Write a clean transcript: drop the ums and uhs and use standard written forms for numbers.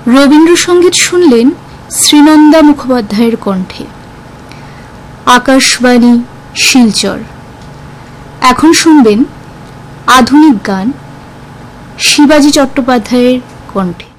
রবীন্দ্রসঙ্গীত শুনলেন শ্রীনন্দা মুখোপাধ্যায়ের কণ্ঠে। আকাশবাণী শিলচর। এখন শুনবেন আধুনিক গান শিবাজি চট্টোপাধ্যায়ের কণ্ঠে।